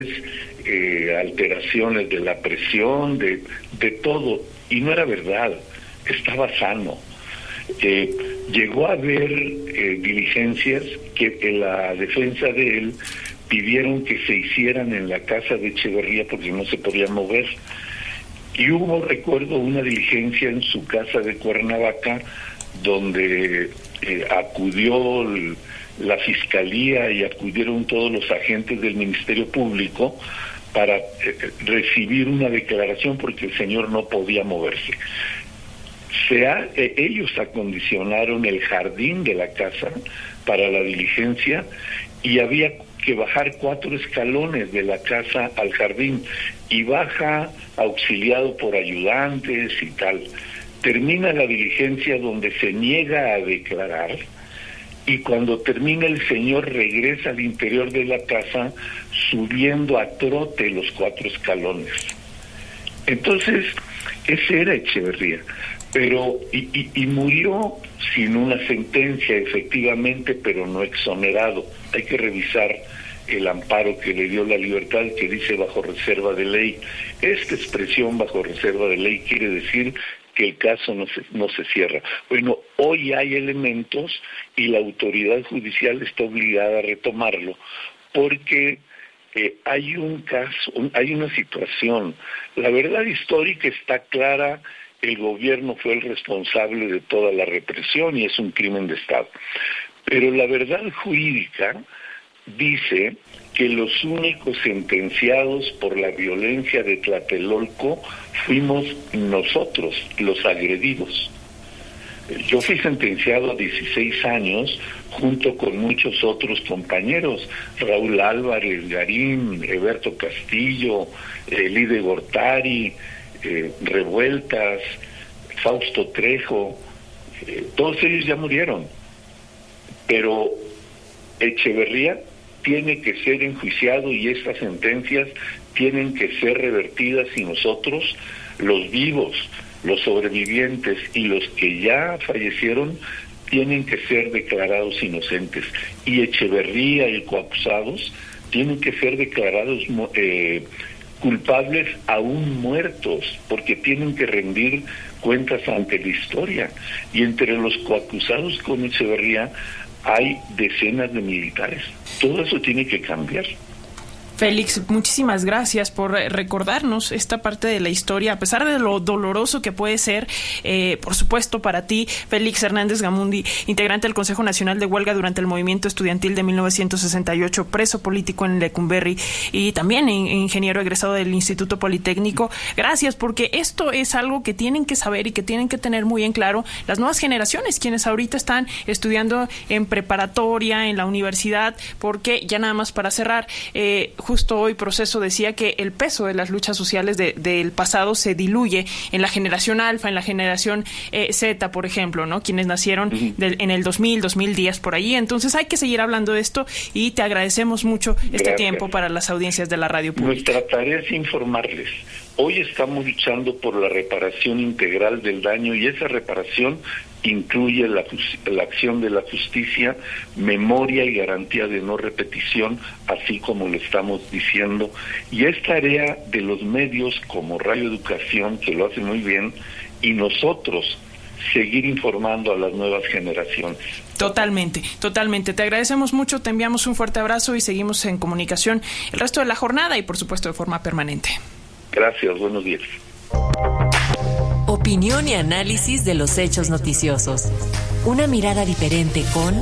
alteraciones de la presión, de todo, y no era verdad, estaba sano. Llegó a haber diligencias que en la defensa de él pidieron que se hicieran en la casa de Echeverría porque no se podía mover. Y hubo, recuerdo, una diligencia en su casa de Cuernavaca donde acudió la Fiscalía y acudieron todos los agentes del Ministerio Público para recibir una declaración porque el señor no podía moverse. Ellos acondicionaron el jardín de la casa para la diligencia y había que bajar 4 escalones de la casa al jardín y baja auxiliado por ayudantes y tal. Termina la diligencia donde se niega a declarar y cuando termina el señor regresa al interior de la casa subiendo a trote los 4 escalones. Entonces, ese era Echeverría, pero y murió sin una sentencia efectivamente, pero no exonerado. Hay que revisar el amparo que le dio la libertad, que dice bajo reserva de ley. Esta expresión bajo reserva de ley quiere decir que el caso no se cierra. Bueno, hoy hay elementos y la autoridad judicial está obligada a retomarlo, porque hay un caso, hay una situación. La verdad histórica está clara, el gobierno fue el responsable de toda la represión y es un crimen de Estado. Pero la verdad jurídica dice que los únicos sentenciados por la violencia de Tlatelolco fuimos nosotros, los agredidos. Yo fui sentenciado a 16 años junto con muchos otros compañeros, Raúl Álvarez, Garín, Eberto Castillo, Lide Gortari, Revueltas, Fausto Trejo, todos ellos ya murieron. Pero Echeverría tiene que ser enjuiciado y estas sentencias tienen que ser revertidas y nosotros, los vivos, los sobrevivientes y los que ya fallecieron, tienen que ser declarados inocentes. Y Echeverría y coacusados tienen que ser declarados culpables aún muertos, porque tienen que rendir cuentas ante la historia. Y entre los coacusados con Echeverría hay decenas de militares. Todo eso tiene que cambiar. Félix, muchísimas gracias por recordarnos esta parte de la historia, a pesar de lo doloroso que puede ser, por supuesto, para ti, Félix Hernández Gamundi, integrante del Consejo Nacional de Huelga durante el movimiento estudiantil de 1968, preso político en Lecumberri y también ingeniero egresado del Instituto Politécnico. Gracias, porque esto es algo que tienen que saber y que tienen que tener muy en claro las nuevas generaciones, quienes ahorita están estudiando en preparatoria, en la universidad, porque ya nada más para cerrar, justo hoy Proceso decía que el peso de las luchas sociales del pasado se diluye en la generación alfa, en la generación Z, por ejemplo, ¿no? Quienes nacieron en el 2000, 2010, por ahí. Entonces hay que seguir hablando de esto y te agradecemos mucho este tiempo para las audiencias de la radio pública. Nuestra tarea es informarles. Hoy estamos luchando por la reparación integral del daño y esa reparación incluye la acción de la justicia, memoria y garantía de no repetición, así como lo estamos diciendo, y es tarea de los medios como Radio Educación, que lo hace muy bien, y nosotros seguir informando a las nuevas generaciones. Totalmente. Te agradecemos mucho, te enviamos un fuerte abrazo y seguimos en comunicación el resto de la jornada y por supuesto de forma permanente. Gracias, buenos días. Opinión y análisis de los hechos noticiosos. Una mirada diferente con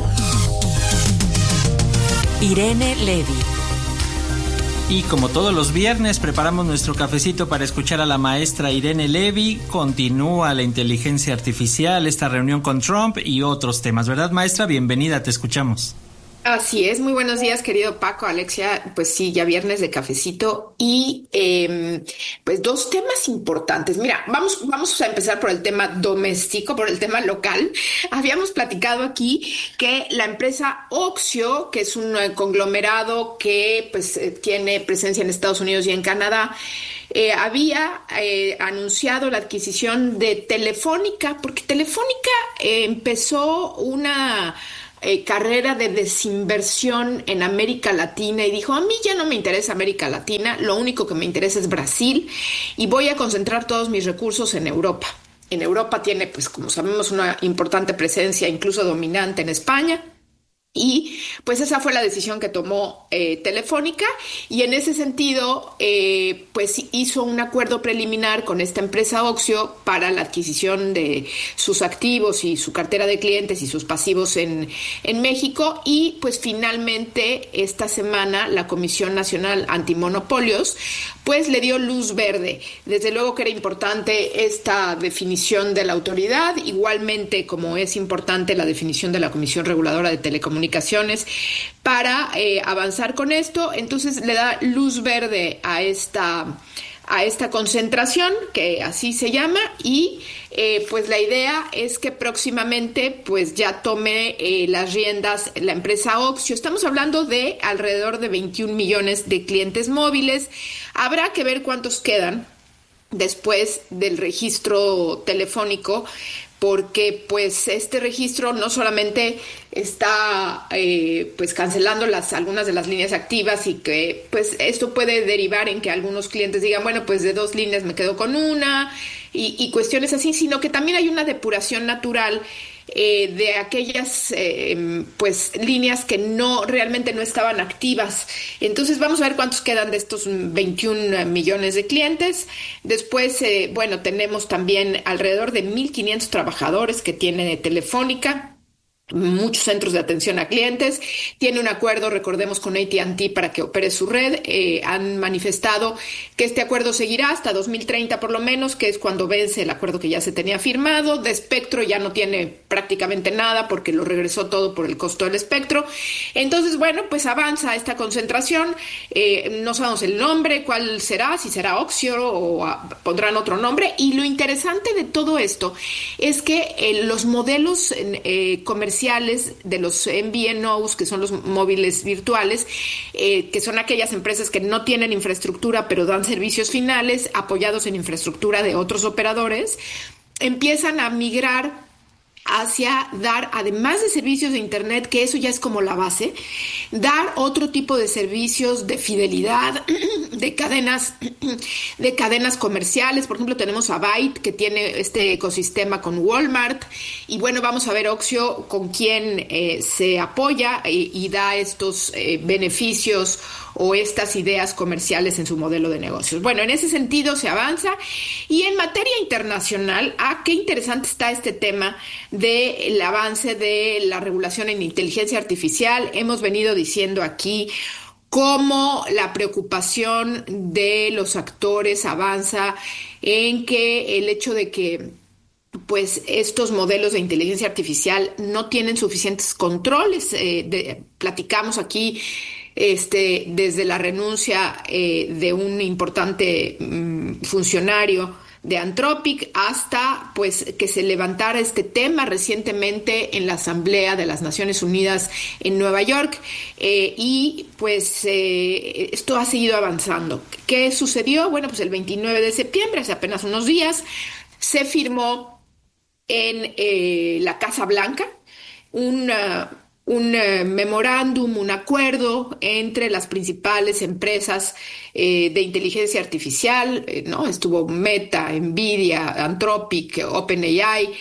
Irene Levy. Y como todos los viernes, preparamos nuestro cafecito para escuchar a la maestra Irene Levy. Continúa la inteligencia artificial, esta reunión con Trump y otros temas. ¿Verdad, maestra? Bienvenida, te escuchamos. Así es, muy buenos días, querido Paco, Alexia. Pues sí, ya viernes de cafecito y pues dos temas importantes. Mira, vamos a empezar por el tema doméstico, por el tema local. Habíamos platicado aquí que la empresa Oxio, que es un conglomerado que pues tiene presencia en Estados Unidos y en Canadá, había anunciado la adquisición de Telefónica, porque Telefónica empezó una carrera de desinversión en América Latina y dijo, a mí ya no me interesa América Latina, lo único que me interesa es Brasil y voy a concentrar todos mis recursos en Europa. En Europa tiene, pues como sabemos, una importante presencia, incluso dominante en España. Y pues esa fue la decisión que tomó Telefónica y en ese sentido pues hizo un acuerdo preliminar con esta empresa Oxio para la adquisición de sus activos y su cartera de clientes y sus pasivos en México y pues finalmente esta semana la Comisión Nacional Antimonopolios pues le dio luz verde. Desde luego que era importante esta definición de la autoridad, igualmente como es importante la definición de la Comisión Reguladora de Telecomunicaciones para avanzar con esto. Entonces le da luz verde a esta concentración, que así se llama, y pues la idea es que próximamente pues ya tome las riendas la empresa Oxio. Estamos hablando de alrededor de 21 millones de clientes móviles. Habrá que ver cuántos quedan después del registro telefónico, porque pues este registro no solamente está pues cancelando algunas de las líneas activas y que pues esto puede derivar en que algunos clientes digan, bueno, pues de 2 líneas me quedo con una y cuestiones así, sino que también hay una depuración natural de aquellas pues líneas que realmente no estaban activas. Entonces vamos a ver cuántos quedan de estos 21 millones de clientes. Después, bueno, tenemos también alrededor de 1,500 trabajadores que tiene Telefónica. Muchos centros de atención a clientes. Tiene un acuerdo, recordemos, con AT&T para que opere su red. Han manifestado que este acuerdo seguirá hasta 2030 por lo menos, que es cuando vence el acuerdo que ya se tenía firmado. De espectro ya no tiene prácticamente nada porque lo regresó todo por el costo del espectro. Entonces, bueno, pues avanza esta concentración. No sabemos el nombre, cuál será, si será Oxio o pondrán otro nombre. Y lo interesante de todo esto es que los modelos comerciales de los MVNOs, que son los móviles virtuales, que son aquellas empresas que no tienen infraestructura pero dan servicios finales apoyados en infraestructura de otros operadores, empiezan a migrar hacia dar, además de servicios de internet, que eso ya es como la base, dar otro tipo de servicios de fidelidad, de cadenas comerciales. Por ejemplo, tenemos a Byte, que tiene este ecosistema con Walmart, y bueno, vamos a ver Oxio con quién se apoya y da estos beneficios o estas ideas comerciales en su modelo de negocios. Bueno, en ese sentido se avanza. Y en materia internacional, qué interesante está este tema del avance de la regulación en inteligencia artificial. Hemos venido diciendo aquí cómo la preocupación de los actores avanza en que el hecho de que pues estos modelos de inteligencia artificial no tienen suficientes controles. Platicamos aquí desde la renuncia de un importante funcionario de Anthropic hasta pues que se levantara este tema recientemente en la Asamblea de las Naciones Unidas en Nueva York, y pues esto ha seguido avanzando. ¿Qué sucedió? Bueno, pues el 29 de septiembre, hace apenas unos días, se firmó en la Casa Blanca un memorándum, un acuerdo entre las principales empresas de inteligencia artificial, ¿no? Estuvo Meta, Nvidia, Anthropic, OpenAI,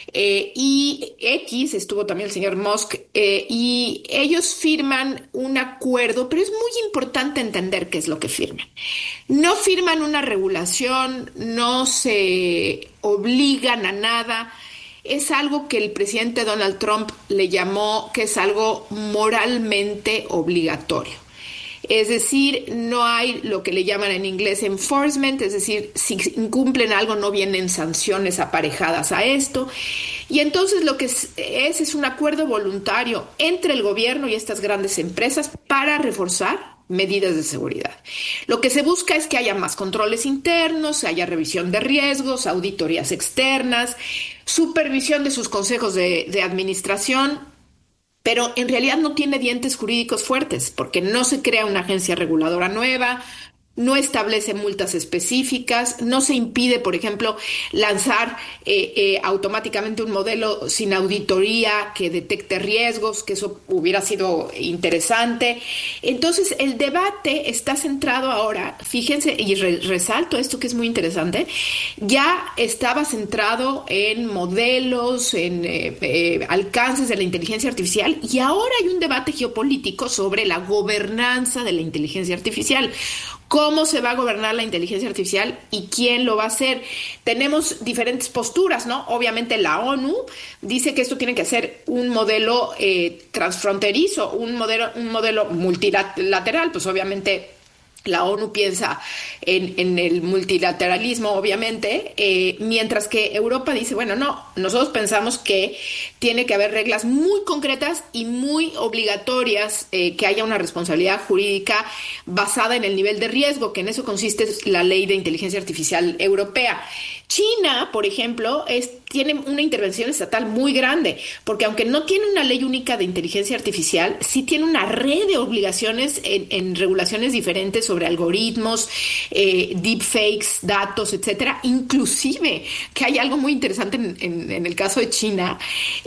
y X, estuvo también el señor Musk, y ellos firman un acuerdo, pero es muy importante entender qué es lo que firman. No firman una regulación, no se obligan a nada. Es algo que el presidente Donald Trump le llamó que es algo moralmente obligatorio. Es decir, no hay lo que le llaman en inglés enforcement, es decir, si incumplen algo no vienen sanciones aparejadas a esto. Y entonces lo que es un acuerdo voluntario entre el gobierno y estas grandes empresas para reforzar medidas de seguridad. Lo que se busca es que haya más controles internos, haya revisión de riesgos, auditorías externas, supervisión de sus consejos de administración, pero en realidad no tiene dientes jurídicos fuertes porque no se crea una agencia reguladora nueva, no establece multas específicas, no se impide, por ejemplo, lanzar automáticamente un modelo sin auditoría que detecte riesgos, que eso hubiera sido interesante. Entonces, el debate está centrado ahora, fíjense, y resalto esto que es muy interesante, ya estaba centrado en modelos, en alcances de la inteligencia artificial, y ahora hay un debate geopolítico sobre la gobernanza de la inteligencia artificial. ¿Cómo se va a gobernar la inteligencia artificial y quién lo va a hacer? Tenemos diferentes posturas, ¿no? Obviamente la ONU dice que esto tiene que ser un modelo transfronterizo, un modelo multilateral, pues obviamente la ONU piensa en el multilateralismo, obviamente, mientras que Europa dice, bueno, no, nosotros pensamos que tiene que haber reglas muy concretas y muy obligatorias, que haya una responsabilidad jurídica basada en el nivel de riesgo, que en eso consiste la Ley de Inteligencia Artificial Europea. China, por ejemplo, tiene una intervención estatal muy grande, porque aunque no tiene una ley única de inteligencia artificial, sí tiene una red de obligaciones en regulaciones diferentes sobre algoritmos, deepfakes, datos, etcétera. Inclusive, que hay algo muy interesante en el caso de China,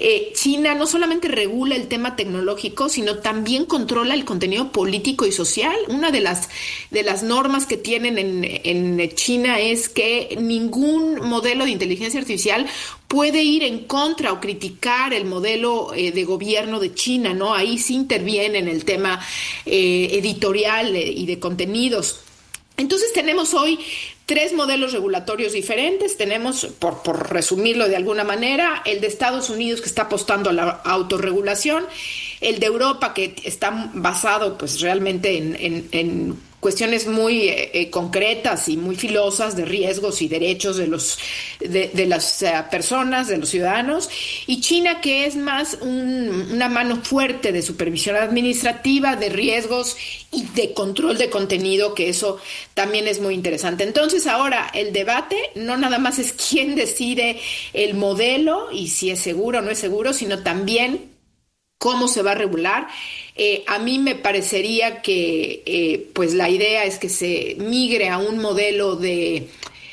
China no solamente regula el tema tecnológico, sino también controla el contenido político y social. Una de las normas que tienen en China es que ningún modelo de inteligencia artificial puede ir en contra o criticar el modelo de gobierno de China, ¿no? Ahí sí interviene en el tema editorial y de contenidos. Entonces tenemos hoy 3 modelos regulatorios diferentes. Tenemos, por resumirlo de alguna manera, el de Estados Unidos, que está apostando a la autorregulación, el de Europa, que está basado pues realmente en cuestiones muy concretas y muy filosas de riesgos y derechos de las personas, de los ciudadanos, y China, que es más una mano fuerte de supervisión administrativa, de riesgos y de control de contenido, que eso también es muy interesante. Entonces ahora el debate no nada más es quién decide el modelo y si es seguro o no es seguro, sino también cómo se va a regular. A mí me parecería que pues la idea es que se migre a un modelo de,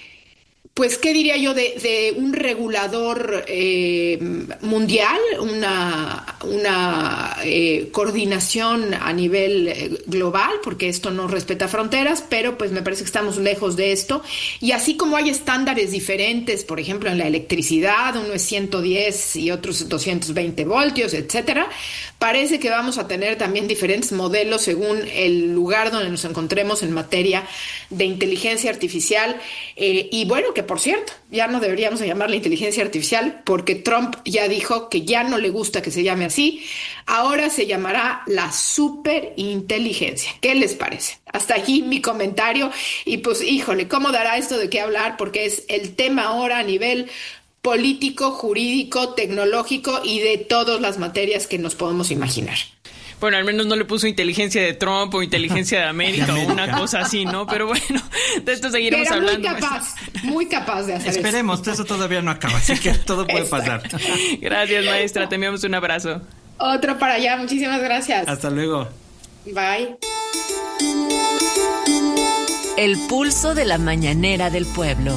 pues, ¿qué diría yo? De un regulador mundial, una coordinación a nivel global, porque esto no respeta fronteras, pero pues me parece que estamos lejos de esto. Y así como hay estándares diferentes, por ejemplo, en la electricidad, uno es 110 y otros 220 voltios, etcétera, parece que vamos a tener también diferentes modelos según el lugar donde nos encontremos en materia de inteligencia artificial. Y bueno, que por cierto, ya no deberíamos llamarla inteligencia artificial, porque Trump ya dijo que ya no le gusta que se llame así. Ahora se llamará la superinteligencia. ¿Qué les parece? Hasta allí mi comentario. Y pues, híjole, ¿cómo dará esto de qué hablar? Porque es el tema ahora a nivel político, jurídico, tecnológico y de todas las materias que nos podemos imaginar. Bueno, al menos no le puso inteligencia de Trump o inteligencia de América o una cosa así, ¿no? Pero bueno, de esto seguiremos hablando. Muy capaz de hacer Esperemos, eso todavía no acaba, así que todo puede pasar. Gracias, maestra, te enviamos un abrazo. Otro para allá, muchísimas gracias. Hasta luego. Bye. El pulso de la mañanera del pueblo.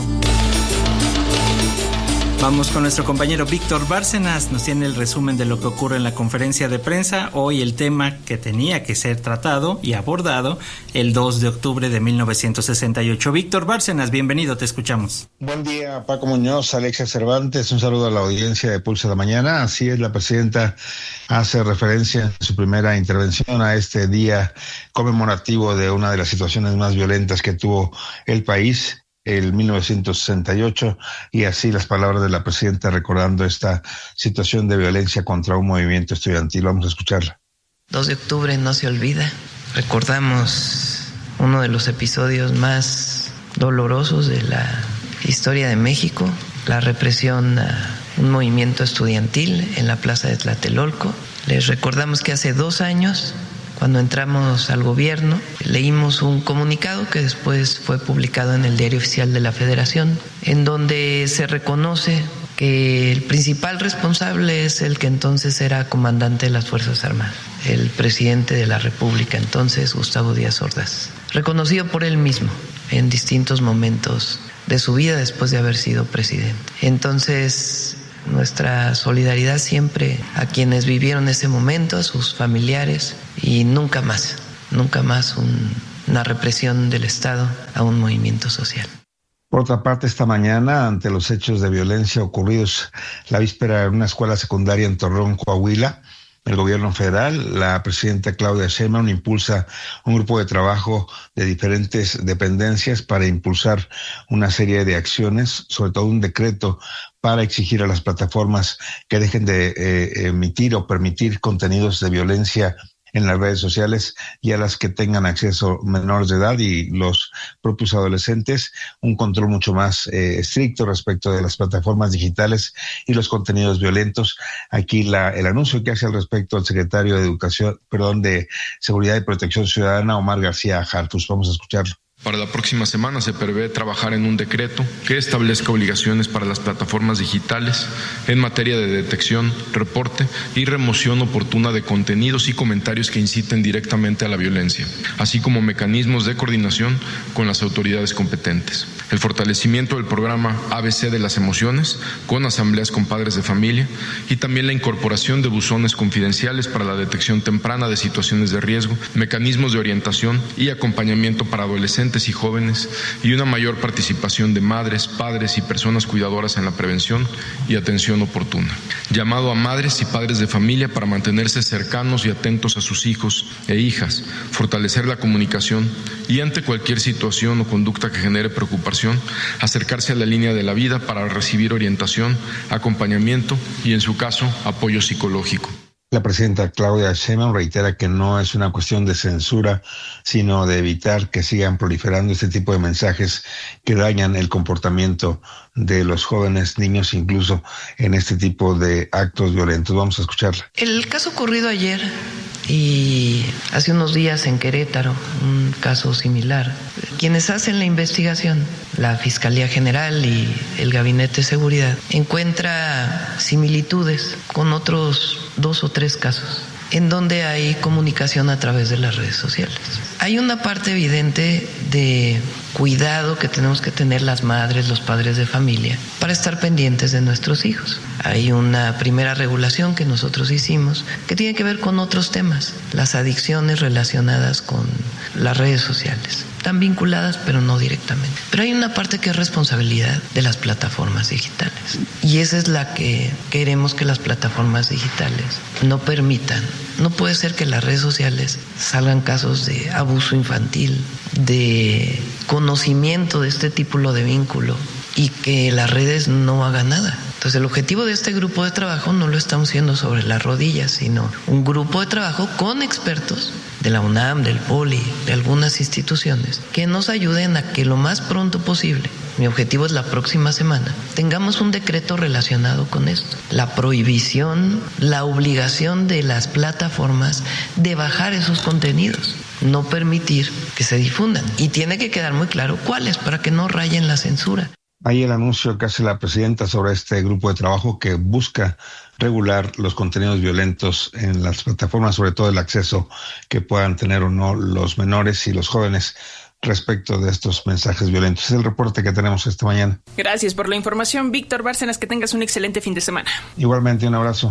Vamos con nuestro compañero Víctor Bárcenas, nos tiene el resumen de lo que ocurre en la conferencia de prensa. Hoy el tema que tenía que ser tratado y abordado el 2 de octubre de 1968. Víctor Bárcenas, bienvenido, te escuchamos. Buen día, Paco Muñoz, Alexia Cervantes, un saludo a la audiencia de Pulso de la Mañana. Así es, la presidenta hace referencia en su primera intervención a este día conmemorativo de una de las situaciones más violentas que tuvo el país, el 1968, y así las palabras de la presidenta recordando esta situación de violencia contra un movimiento estudiantil. Vamos a escucharla. 2 de octubre no se olvida. Recordamos uno de los episodios más dolorosos de la historia de México, la represión a un movimiento estudiantil en la plaza de Tlatelolco. Les recordamos que hace 2 años, cuando entramos al gobierno, leímos un comunicado que después fue publicado en el Diario Oficial de la Federación, en donde se reconoce que el principal responsable es el que entonces era comandante de las Fuerzas Armadas, el presidente de la República entonces, Gustavo Díaz Ordaz. reconocido por él mismo en distintos momentos de su vida después de haber sido presidente. Entonces, nuestra solidaridad siempre a quienes vivieron ese momento, a sus familiares, y nunca más una represión del Estado a un movimiento social. Por otra parte, esta mañana, ante los hechos de violencia ocurridos la víspera en una escuela secundaria en Torreón, Coahuila, el gobierno federal, la presidenta Claudia Sheinbaum, impulsa un grupo de trabajo de diferentes dependencias para impulsar una serie de acciones, sobre todo un decreto para exigir a las plataformas que dejen de emitir o permitir contenidos de violencia en las redes sociales y a las que tengan acceso menores de edad y los propios adolescentes, un control mucho más estricto respecto de las plataformas digitales y los contenidos violentos. Aquí el anuncio que hace al respecto el secretario de Seguridad y Protección Ciudadana, Omar García Harfuch. Vamos a escucharlo. Para la próxima semana se prevé trabajar en un decreto que establezca obligaciones para las plataformas digitales en materia de detección, reporte y remoción oportuna de contenidos y comentarios que inciten directamente a la violencia, así como mecanismos de coordinación con las autoridades competentes. El fortalecimiento del programa ABC de las emociones con asambleas con padres de familia y también la incorporación de buzones confidenciales para la detección temprana de situaciones de riesgo, mecanismos de orientación y acompañamiento para adolescentes y jóvenes y una mayor participación de madres, padres y personas cuidadoras en la prevención y atención oportuna. Llamado a madres y padres de familia para mantenerse cercanos y atentos a sus hijos e hijas, fortalecer la comunicación y ante cualquier situación o conducta que genere preocupación, acercarse a la línea de la vida para recibir orientación, acompañamiento y, en su caso, apoyo psicológico. La presidenta Claudia Sheinbaum reitera que no es una cuestión de censura, sino de evitar que sigan proliferando este tipo de mensajes que dañan el comportamiento de los jóvenes, niños, incluso en este tipo de actos violentos. Vamos a escucharla. El caso ocurrido ayer y hace unos días en Querétaro, un caso similar. Quienes hacen la investigación, la Fiscalía General y el Gabinete de Seguridad, encuentra similitudes con otros 2 o 3 casos en donde hay comunicación a través de las redes sociales. Hay una parte evidente de cuidado que tenemos que tener las madres, los padres de familia, para estar pendientes de nuestros hijos. Hay una primera regulación que nosotros hicimos que tiene que ver con otros temas, las adicciones relacionadas con las redes sociales. Están vinculadas, pero no directamente. Pero hay una parte que es responsabilidad de las plataformas digitales. Y esa es la que queremos que las plataformas digitales no permitan. No puede ser que en las redes sociales salgan casos de abuso infantil, de conocimiento de este tipo de vínculo y que las redes no hagan nada. Entonces el objetivo de este grupo de trabajo no lo estamos haciendo sobre las rodillas, sino un grupo de trabajo con expertos de la UNAM, del POLI, de algunas instituciones, que nos ayuden a que lo más pronto posible, mi objetivo es la próxima semana, tengamos un decreto relacionado con esto. La prohibición, la obligación de las plataformas de bajar esos contenidos, no permitir que se difundan. Y tiene que quedar muy claro cuáles, para que no rayen la censura. Ahí el anuncio que hace la presidenta sobre este grupo de trabajo que busca regular los contenidos violentos en las plataformas, sobre todo el acceso que puedan tener o no los menores y los jóvenes respecto de estos mensajes violentos. Es el reporte que tenemos esta mañana. Gracias por la información, Víctor Bárcenas. Que tengas un excelente fin de semana. Igualmente, un abrazo.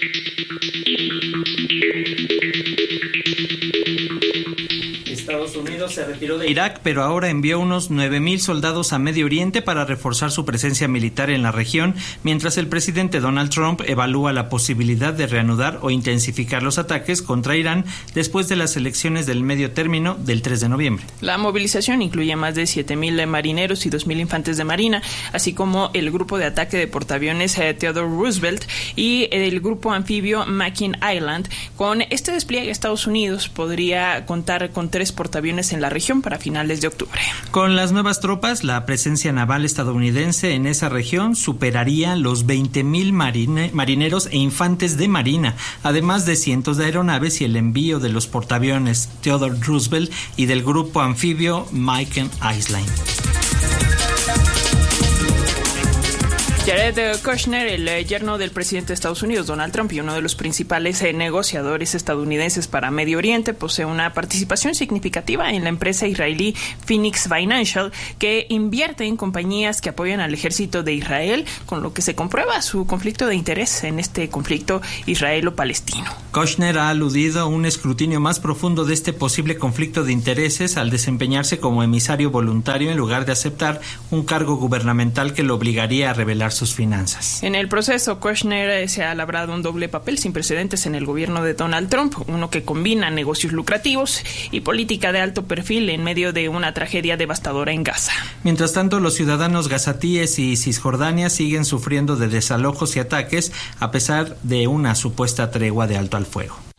Estados Unidos se retiró de Irak, pero ahora envió unos 9,000 soldados a Medio Oriente para reforzar su presencia militar en la región, mientras el presidente Donald Trump evalúa la posibilidad de reanudar o intensificar los ataques contra Irán después de las elecciones del medio término del 3 de noviembre. La movilización incluye más de 7,000 marineros y 2,000 infantes de marina, así como el grupo de ataque de portaaviones Theodore Roosevelt y el grupo anfibio Makin Island. Con este despliegue, Estados Unidos podría contar con 3 portaaviones en la región para finales de octubre. Con las nuevas tropas, la presencia naval estadounidense en esa región superaría los 20,000 marineros e infantes de marina, además de cientos de aeronaves y el envío de los portaaviones Theodore Roosevelt y del grupo anfibio Makin Island. Jared Kushner, el yerno del presidente de Estados Unidos, Donald Trump, y uno de los principales negociadores estadounidenses para Medio Oriente, posee una participación significativa en la empresa israelí Phoenix Financial, que invierte en compañías que apoyan al ejército de Israel, con lo que se comprueba su conflicto de interés en este conflicto israelo-palestino. Kushner ha aludido a un escrutinio más profundo de este posible conflicto de intereses al desempeñarse como emisario voluntario en lugar de aceptar un cargo gubernamental que lo obligaría a revelar sus finanzas. En el proceso, Kushner se ha labrado un doble papel sin precedentes en el gobierno de Donald Trump, uno que combina negocios lucrativos y política de alto perfil en medio de una tragedia devastadora en Gaza. Mientras tanto, los ciudadanos gazatíes y Cisjordania siguen sufriendo de desalojos y ataques a pesar de una supuesta tregua de alto al fuego.